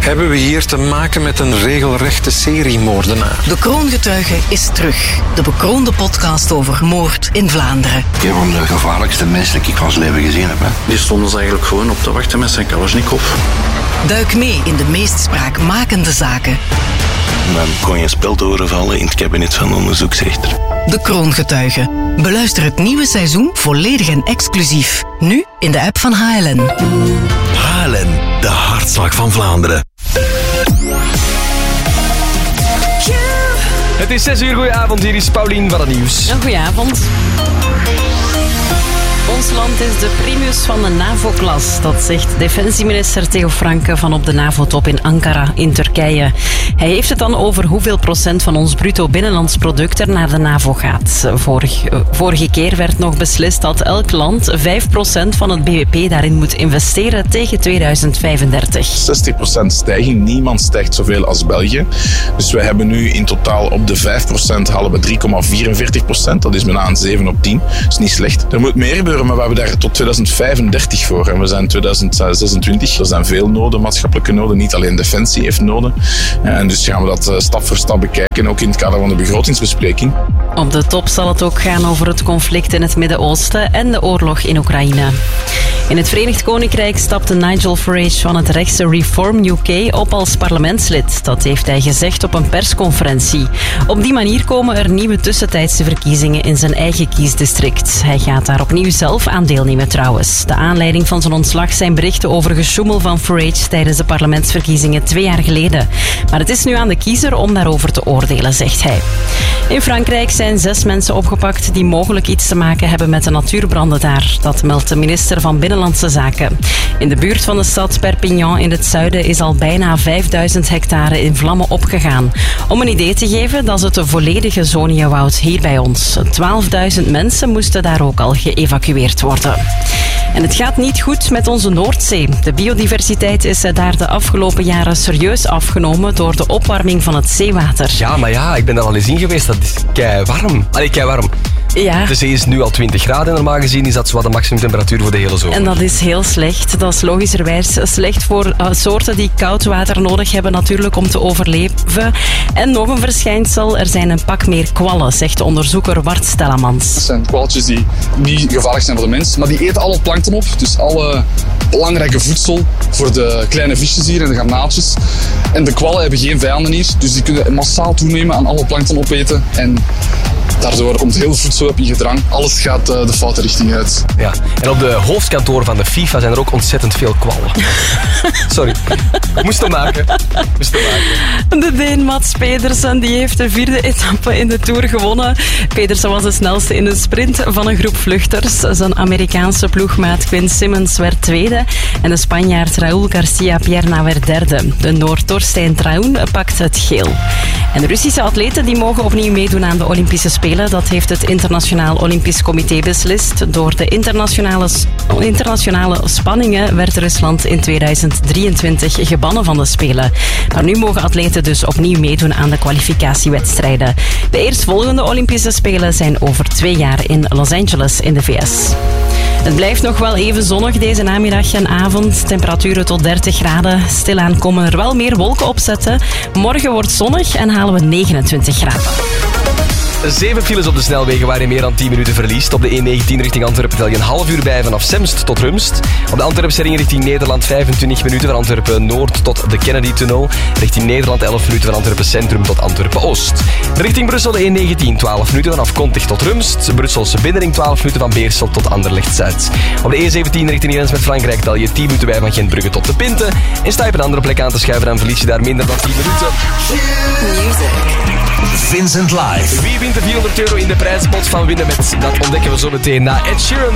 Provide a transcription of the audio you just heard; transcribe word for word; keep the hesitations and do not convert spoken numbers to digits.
hebben we hier te maken met een regelrechte seriemoordenaar. De Kroongetuige is terug. De bekroonde podcast over moord in Vlaanderen. Een van de gevaarlijkste mensen die ik van zijn leven gezien heb. Hè. Die stonden ze eigenlijk gewoon op te wachten met zijn Kalashnikov. Duik mee in de meest spraakmakende zaken. Dan kon je een spel doorvallen in het kabinet van de onderzoeksrechter. De Kroongetuige. Beluister het nieuwe seizoen volledig en exclusief. Nu in de app van H L N. H L N, de hartslag van Vlaanderen. Het is zes uur, goedenavond. Hier is Paulien van het nieuws. Goedenavond. Ons land is de primus van de NAVO-klas. Dat zegt defensieminister Theo Franke van op de NAVO-top in Ankara in Turkije. Hij heeft het dan over hoeveel procent van ons bruto binnenlands product er naar de NAVO gaat. Vorig, vorige keer werd nog beslist dat elk land vijf procent van het B B P daarin moet investeren tegen tweeduizend vijfendertig. zestig procent stijging. Niemand stijgt zoveel als België. Dus we hebben nu in totaal op de vijf procent halen we drie komma vierenveertig procent. Dat is bijna een zeven op tien. Dat is niet slecht. Er moet meer gebeuren, maar we hebben daar tot tweeduizend vijfendertig voor. En we zijn tweeduizend zesentwintig. Er zijn veel noden, maatschappelijke noden. Niet alleen Defensie heeft noden. En dus gaan we dat stap voor stap bekijken, ook in het kader van de begrotingsbespreking. Op de top zal het ook gaan over het conflict in het Midden-Oosten en de oorlog in Oekraïne. In het Verenigd Koninkrijk stapte Nigel Farage van het rechtse Reform U K op als parlementslid. Dat heeft hij gezegd op een persconferentie. Op die manier komen er nieuwe tussentijdse verkiezingen in zijn eigen kiesdistrict. Hij gaat daar opnieuw zelf aan deelnemen trouwens. De aanleiding van zijn ontslag zijn berichten over gesjoemel van Farage tijdens de parlementsverkiezingen twee jaar geleden. Maar het is nu aan de kiezer om daarover te oordelen, zegt hij. In Frankrijk zijn zes mensen opgepakt die mogelijk iets te maken hebben met de natuurbranden daar. Dat meldt de minister van Binnenlandse Zaken. In de buurt van de stad Perpignan in het zuiden is al bijna vijfduizend hectare in vlammen opgegaan. Om een idee te geven, dat is het volledige Zoniawoud hier bij ons. twaalfduizend mensen moesten daar ook al geëvacueerd worden. En het gaat niet goed met onze Noordzee. De biodiversiteit is daar de afgelopen jaren serieus afgenomen door de opwarming van het zeewater. Ja, maar ja, ik ben daar al eens in geweest. Dat is kei warm. Allee, kei warm. Ja. De zee is nu al twintig graden. Normaal gezien is dat zo wat de maximumtemperatuur voor de hele zomer. En dat is heel slecht. Dat is logischerwijs slecht voor uh, soorten die koud water nodig hebben natuurlijk om te overleven. En nog een verschijnsel, er zijn een pak meer kwallen, zegt onderzoeker Wart Stellamans. Dat zijn kwalletjes die niet gevaarlijk zijn voor de mens, maar die eten alle plankton op. Dus alle belangrijke voedsel voor de kleine visjes hier en de garnaatjes. En de kwallen hebben geen vijanden hier, dus die kunnen massaal toenemen aan alle plankton opeten. En daardoor komt heel voedselweb in gedrang. Alles gaat uh, de foute richting uit. Ja. En op de hoofdkantoor van de FIFA zijn er ook ontzettend veel kwallen. Sorry. Moest hem maken. Moest hem maken. De Deen Mats Pedersen die heeft de vierde etappe in de Tour gewonnen. Pedersen was de snelste in een sprint van een groep vluchters. Zijn Amerikaanse ploegmaat Quinn Simmons werd tweede. En de Spanjaard Raúl García Pierna werd derde. De Noord Torstein Traun pakt het geel. En de Russische atleten die mogen opnieuw meedoen aan de Olympische Spelen. Dat heeft het Internationaal Olympisch Comité beslist. Door de internationale, internationale spanningen werd Rusland in tweeduizend drieëntwintig gebannen van de Spelen. Maar nu mogen atleten dus opnieuw meedoen aan de kwalificatiewedstrijden. De eerstvolgende Olympische Spelen zijn over twee jaar in Los Angeles in de V S. Het blijft nog wel even zonnig deze namiddag en avond. Temperaturen tot dertig graden. Stilaan komen er wel meer wolken opzetten. Morgen wordt zonnig en halen we negenentwintig graden. Zeven files op de snelwegen waar je meer dan tien minuten verliest. Op de E negentien richting Antwerpen tel je een half uur bij vanaf Semst tot Rumst. Op de Antwerpse ring richting Nederland vijfentwintig minuten van Antwerpen Noord tot de Kennedy-tunnel. Richting Nederland elf minuten van Antwerpen Centrum tot Antwerpen Oost. Richting Brussel de E negentien twaalf minuten vanaf Kontig tot Rumst. Brusselse binnenring twaalf minuten van Beersel tot Anderlecht Zuid. Op de E zeventien richting de grens met Frankrijk tel je tien minuten bij van Gentbrugge tot de Pinte. En sta je op een andere plek aan te schuiven, dan verlies je daar minder dan tien minuten. Vincent Live. Wie wint de vierhonderd euro in de prijzenpot van winnen met? Dat ontdekken we zo meteen na Ed Sheeran.